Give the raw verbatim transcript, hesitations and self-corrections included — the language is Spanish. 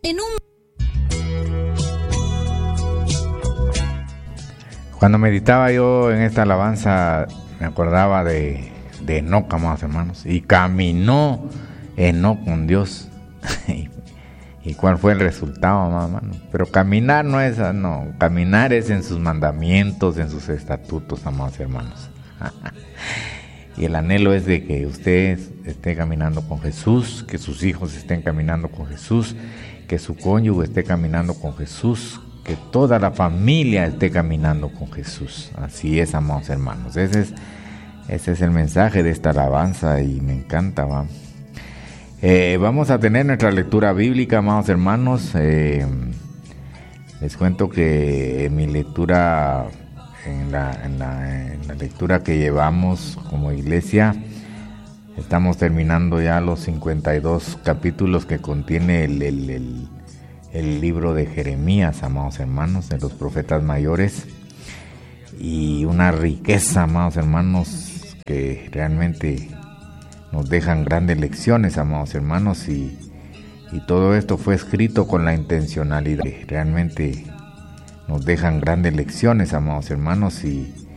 En un Cuando meditaba yo en esta alabanza, me acordaba de, de Enoc, amados hermanos, y caminó Enoc con Dios. ¿Y cuál fue el resultado, amados hermanos? Pero caminar no es, no, caminar es en sus mandamientos, en sus estatutos, amados hermanos. Y el anhelo es de que usted esté caminando con Jesús, que sus hijos estén caminando con Jesús, que su cónyuge esté caminando con Jesús, que toda la familia esté caminando con Jesús. Así es, amados hermanos. Ese es, ese es el mensaje de esta alabanza y me encanta, ¿va? Eh, vamos a tener nuestra lectura bíblica, amados hermanos. Eh, les cuento que en mi lectura, en la, en, la, en la lectura que llevamos como iglesia, estamos terminando ya los cincuenta y dos capítulos que contiene el, el, el el libro de Jeremías, amados hermanos, de los profetas mayores, y una riqueza, amados hermanos, que realmente nos dejan grandes lecciones, amados hermanos, y, y todo esto fue escrito con la intencionalidad, realmente nos dejan grandes lecciones, amados hermanos, y